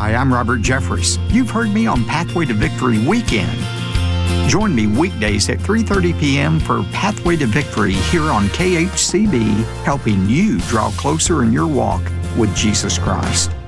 Hi, I'm Robert Jeffries. You've heard me on Pathway to Victory Weekend. Join me weekdays at 3:30 p.m. for Pathway to Victory here on KHCB, helping you draw closer in your walk with Jesus Christ.